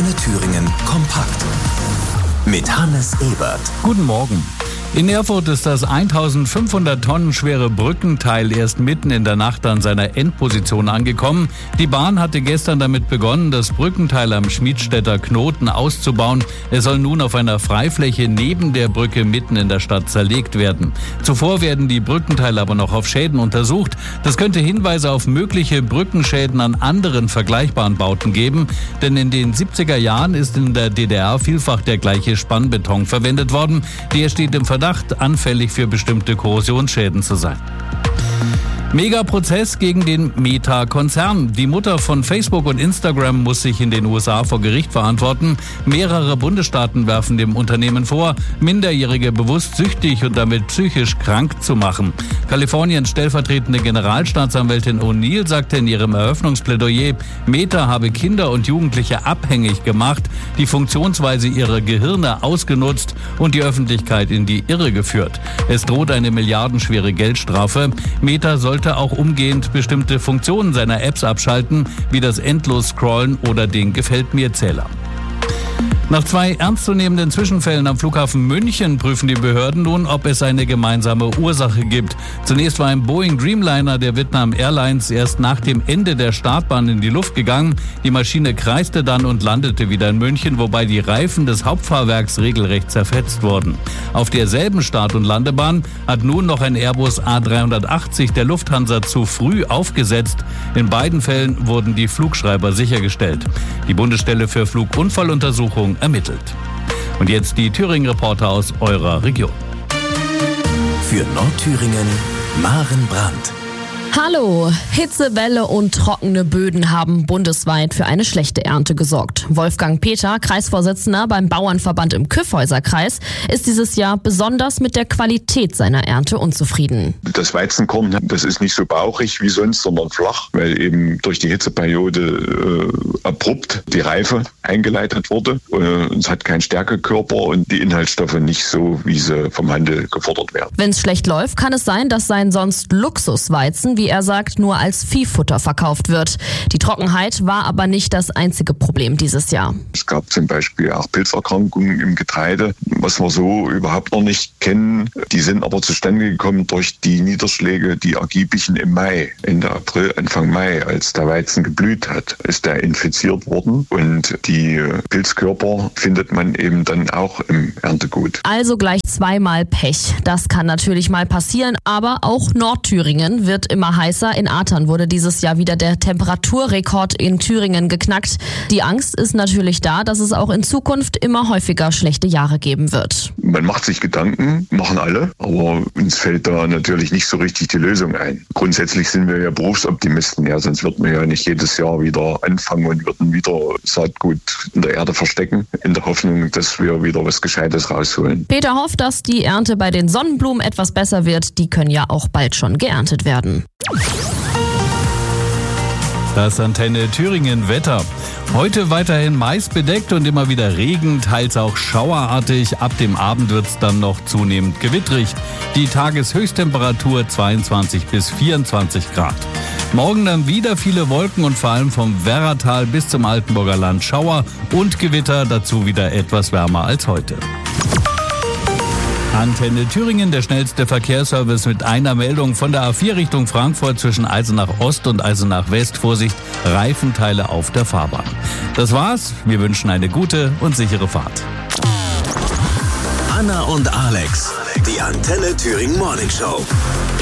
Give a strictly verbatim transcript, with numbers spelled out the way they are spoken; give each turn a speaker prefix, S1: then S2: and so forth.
S1: Antenne Thüringen kompakt mit Hannes Ebert.
S2: Guten Morgen. In Erfurt ist das eintausendfünfhundert Tonnen schwere Brückenteil erst mitten in der Nacht an seiner Endposition angekommen. Die Bahn hatte gestern damit begonnen, das Brückenteil am Schmiedstädter Knoten auszubauen. Es soll nun auf einer Freifläche neben der Brücke mitten in der Stadt zerlegt werden. Zuvor werden die Brückenteile aber noch auf Schäden untersucht. Das könnte Hinweise auf mögliche Brückenschäden an anderen vergleichbaren Bauten geben. Denn in den siebziger Jahren ist in der D D R vielfach der gleiche Spannbeton verwendet worden. Der steht im Verdacht, anfällig für bestimmte Korrosionsschäden zu sein. Megaprozess gegen den Meta-Konzern. Die Mutter von Facebook und Instagram muss sich in den U S A vor Gericht verantworten. Mehrere Bundesstaaten werfen dem Unternehmen vor, Minderjährige bewusst süchtig und damit psychisch krank zu machen. Kaliforniens stellvertretende Generalstaatsanwältin O'Neill sagte in ihrem Eröffnungsplädoyer, Meta habe Kinder und Jugendliche abhängig gemacht, die Funktionsweise ihrer Gehirne ausgenutzt und die Öffentlichkeit in die Irre geführt. Es droht eine milliardenschwere Geldstrafe. Meta sollte auch umgehend bestimmte Funktionen seiner Apps abschalten, wie das Endlos-Scrollen oder den Gefällt-mir-Zähler. Nach zwei ernstzunehmenden Zwischenfällen am Flughafen München prüfen die Behörden nun, ob es eine gemeinsame Ursache gibt. Zunächst war ein Boeing Dreamliner der Vietnam Airlines erst nach dem Ende der Startbahn in die Luft gegangen. Die Maschine kreiste dann und landete wieder in München, wobei die Reifen des Hauptfahrwerks regelrecht zerfetzt wurden. Auf derselben Start- und Landebahn hat nun noch ein Airbus A dreihundertachtzig der Lufthansa zu früh aufgesetzt. In beiden Fällen wurden die Flugschreiber sichergestellt. Die Bundesstelle für Flugunfalluntersuchung ermittelt. Und jetzt die Thüringen-Reporter aus eurer Region.
S1: Für Nordthüringen Maren Brandt.
S3: Hallo! Hitzewelle und trockene Böden haben bundesweit für eine schlechte Ernte gesorgt. Wolfgang Peter, Kreisvorsitzender beim Bauernverband im Kyffhäuser-Kreis, ist dieses Jahr besonders mit der Qualität seiner Ernte unzufrieden.
S4: Das Weizenkorn, das ist nicht so bauchig wie sonst, sondern flach, weil eben durch die Hitzeperiode äh, abrupt die Reife eingeleitet wurde. Äh, es hat keinen Stärkekörper und die Inhaltsstoffe nicht so, wie sie vom Handel gefordert werden.
S3: Wenn es schlecht läuft, kann es sein, dass sein sonst Luxusweizen, wie er sagt, nur als Viehfutter verkauft wird. Die Trockenheit war aber nicht das einzige Problem dieses Jahr.
S4: Es gab zum Beispiel auch Pilzerkrankungen im Getreide, was wir so überhaupt noch nicht kennen. Die sind aber zustande gekommen durch die Niederschläge, die ergiebigsten im Mai, Ende April, Anfang Mai, als der Weizen geblüht hat, ist der infiziert worden und die Pilzkörper findet man eben dann auch im Erntegut.
S3: Also gleich zweimal Pech. Das kann natürlich mal passieren, aber auch Nordthüringen wird immer heißer. In Ahrtal wurde dieses Jahr wieder der Temperaturrekord in Thüringen geknackt. Die Angst ist natürlich da, dass es auch in Zukunft immer häufiger schlechte Jahre geben wird.
S4: Man macht sich Gedanken, machen alle, aber uns fällt da natürlich nicht so richtig die Lösung ein. Grundsätzlich sind wir ja Berufsoptimisten, ja, sonst würden wir ja nicht jedes Jahr wieder anfangen und würden wieder Saatgut in der Erde verstecken, in der Hoffnung, dass wir wieder was Gescheites rausholen.
S3: Peter hofft, dass die Ernte bei den Sonnenblumen etwas besser wird. Die können ja auch bald schon geerntet werden.
S2: Das Antenne Thüringen Wetter. Heute weiterhin meist bedeckt und immer wieder Regen, teils auch schauerartig. Ab dem Abend wird es dann noch zunehmend gewittrig. Die Tageshöchsttemperatur zweiundzwanzig bis vierundzwanzig Grad. Morgen dann wieder viele Wolken und vor allem vom Werratal bis zum Altenburger Land Schauer und Gewitter, dazu wieder etwas wärmer als heute. Antenne Thüringen, der schnellste Verkehrsservice mit einer Meldung von der A vier Richtung Frankfurt zwischen Eisenach Ost und Eisenach West. Vorsicht, Reifenteile auf der Fahrbahn. Das war's. Wir wünschen eine gute und sichere Fahrt.
S1: Anna und Alex, die Antenne Thüringen Morning Show.